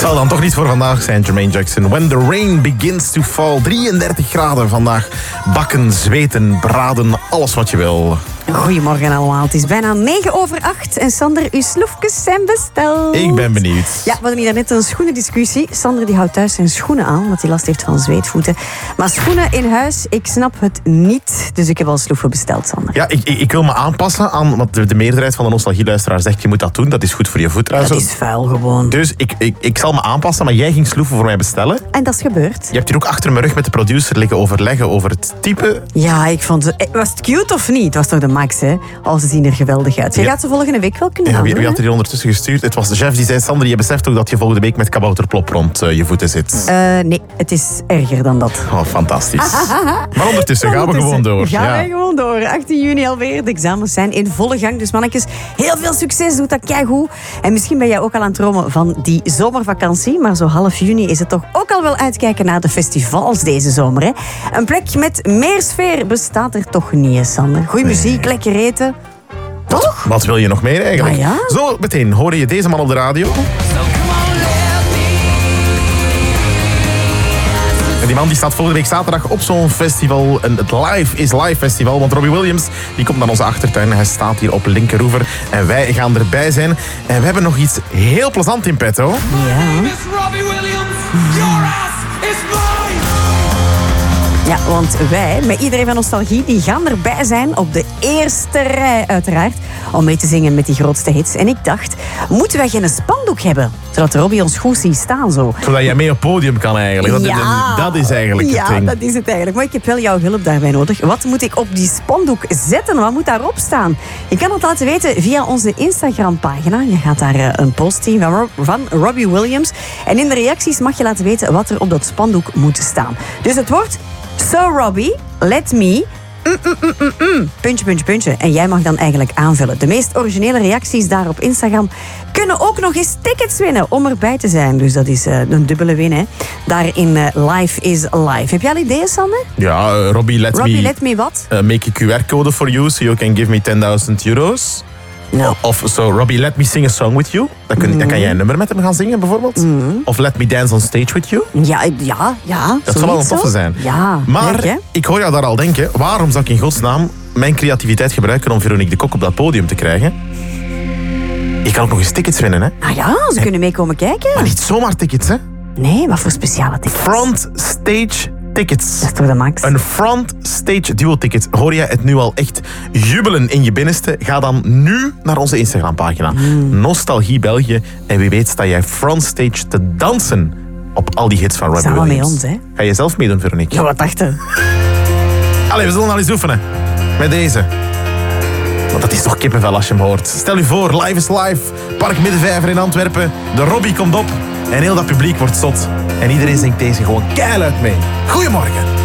zal dan toch niet voor vandaag zijn, Jermaine Jackson. When the rain begins to fall. 33 graden vandaag. Bakken, zweten, braden, alles wat je wil. Goedemorgen allemaal. Het is bijna 7:08 en Sander, uw sloefjes zijn besteld. Ik ben benieuwd. Ja, we hadden hier net een schoenendiscussie. Sander die houdt thuis zijn schoenen aan, omdat hij last heeft van zweetvoeten. Maar schoenen in huis, ik snap het niet. Dus ik heb al sloeven besteld, Sander. Ja, ik wil me aanpassen aan wat de meerderheid van de nostalgieluisteraar zegt. Je moet dat doen, dat is goed voor je voet. Dat is vuil gewoon. Dus ik zal me aanpassen, maar jij ging sloeven voor mij bestellen. En dat is gebeurd. Je hebt hier ook achter mijn rug met de producer liggen overleggen over het type. Ja, ik vond het... Was het cute of niet? Het was toch de max, hè? Al ze zien er geweldig uit. Je gaat ze volgende week wel kunnen doen. Wie had er hier ondertussen gestuurd? Het was de chef die zei, Sander, je beseft ook dat je volgende week met kabouterplop rond je voeten zit. Nee, het is erger dan dat. Oh, fantastisch. Maar ondertussen gaan we gewoon door. Gaan we gewoon door. 18 juni alweer. De examens zijn in volle gang. Dus mannetjes, heel veel succes. Doe dat keigoed. En misschien ben jij ook al aan het dromen van die zomervakantie. Maar zo half juni is het toch ook al wel uitkijken naar de festivals deze zomer. Hè? Een plek met meer sfeer bestaat er toch niet, hè, Sander? Goeie muziek, lekker eten. Toch? Wat wil je nog meer eigenlijk? Ah, ja? Zo meteen hoor je deze man op de radio. En die man die staat volgende week zaterdag op zo'n festival. Het Live is Live festival. Want Robbie Williams die komt naar onze achtertuin. Hij staat hier op Linkeroever. En wij gaan erbij zijn. En we hebben nog iets heel plezant in petto. Ja. Miss Robbie Williams, your ass is mine! Ja, want wij, met iedereen van Nostalgie, die gaan erbij zijn op de eerste rij uiteraard, om mee te zingen met die grootste hits. En ik dacht, moeten wij geen spandoek hebben? Zodat Robbie ons goed ziet staan zo. Zodat jij mee op podium kan eigenlijk. Dat is eigenlijk het ding. Ja, dat is het eigenlijk. Maar ik heb wel jouw hulp daarbij nodig. Wat moet ik op die spandoek zetten? Wat moet daarop staan? Je kan het laten weten via onze Instagram-pagina. Je gaat daar een post zien van Robbie Williams. En in de reacties mag je laten weten wat er op dat spandoek moet staan. Dus het wordt... So Robbie, let me... Puntje, puntje, puntje. En jij mag dan eigenlijk aanvullen. De meest originele reacties daar op Instagram kunnen ook nog eens tickets winnen om erbij te zijn. Dus dat is een dubbele win, hè. Daar in Live is Live. Heb jij al ideeën, Sander? Ja, Robbie, let me wat? Make a QR-code for you, so you can give me €10,000. No. Of so, Robbie, let me sing a song with you. Dan kan jij een nummer met hem gaan zingen, bijvoorbeeld. Of let me dance on stage with you. Ja. Dat zou wel een toffe zijn. Ja, maar leuk, hè? ik hoor jou daar al denken, waarom zou ik in godsnaam mijn creativiteit gebruiken om Veronique de Kok op dat podium te krijgen? Je kan ook nog eens tickets winnen, hè? Ah ja, ze kunnen meekomen kijken. Maar niet zomaar tickets, hè? Nee, wat voor speciale tickets? Front stage tickets. Dat is toch de max? Een front stage duo ticket. Hoor jij het nu al echt jubelen in je binnenste? Ga dan nu naar onze Instagram-pagina. Nostalgie België. En wie weet sta jij front stage te dansen op al die hits van Robbie Samen Williams. met ons, hè? Ga je zelf meedoen, Veronique? Ja, wat dacht je? Allee, we zullen al eens oefenen. Met deze. Want dat is toch kippenvel als je hem hoort. Stel u voor, Live is Live. Park Middenvijver in Antwerpen. De Robbie komt op. En heel dat publiek wordt zot. En iedereen zingt deze gewoon keihard mee. Goedemorgen.